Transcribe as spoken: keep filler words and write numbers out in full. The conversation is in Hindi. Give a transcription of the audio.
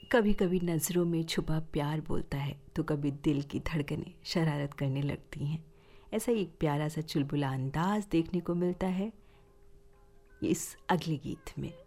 कभी कभी नज़रों में छुपा प्यार बोलता है तो कभी दिल की धड़कनें शरारत करने लगती हैं। ऐसा ही एक प्यारा सा चुलबुला अंदाज देखने को मिलता है इस अगले गीत में।